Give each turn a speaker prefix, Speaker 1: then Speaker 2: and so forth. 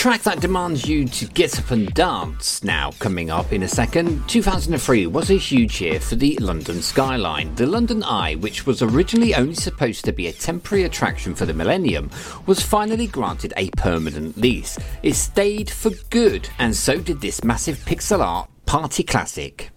Speaker 1: track that demands you to get up and dance now coming up in a second. 2003 was a huge year for the London skyline. The London Eye, which was originally only supposed to be a temporary attraction for the millennium, was finally granted a permanent lease. It stayed for good, and so did this massive pixel art party classic.